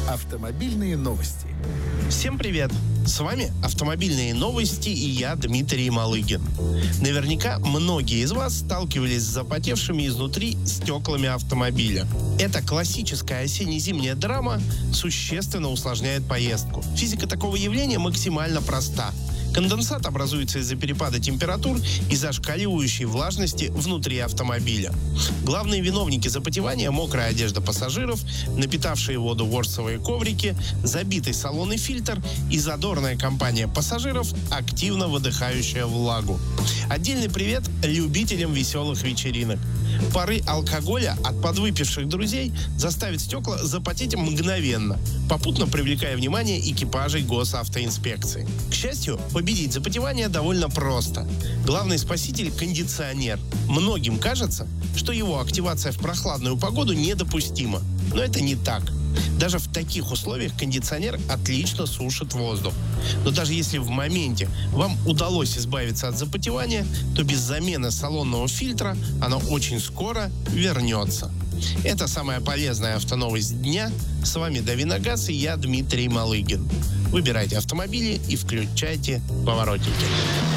Автомобильные новости. Всем привет! С вами «Автомобильные новости» и я, Дмитрий Малыгин. Наверняка многие из вас сталкивались с запотевшими изнутри стеклами автомобиля. Эта классическая осенне-зимняя драма существенно усложняет поездку. Физика такого явления максимально проста. Конденсат образуется из-за перепада температур и зашкаливающей влажности внутри автомобиля. Главные виновники запотевания – мокрая одежда пассажиров, напитавшие воду ворсовые коврики, забитый салон и фильтр и задорная компания пассажиров, активно выдыхающая влагу. Отдельный привет любителям веселых вечеринок. Пары алкоголя от подвыпивших друзей заставит стекла запотеть мгновенно, попутно привлекая внимание экипажей госавтоинспекции. К счастью, победить запотевание довольно просто. Главный спаситель – кондиционер. Многим кажется, что его активация в прохладную погоду недопустима. Но это не так. Даже в таких условиях кондиционер отлично сушит воздух. Но даже если в моменте вам удалось избавиться от запотевания, то без замены салонного фильтра оно очень скоро вернется. Это самая полезная автоновость дня. С вами Давиногаз и я, Дмитрий Малыгин. Выбирайте автомобили и включайте поворотники.